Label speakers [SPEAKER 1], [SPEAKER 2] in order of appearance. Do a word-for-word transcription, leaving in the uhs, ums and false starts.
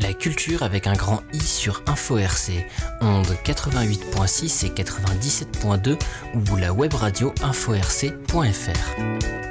[SPEAKER 1] La culture avec un grand I sur Info R C, ondes quatre-vingt-huit virgule six et quatre-vingt-dix-sept virgule deux ou la web radio info r c point f r.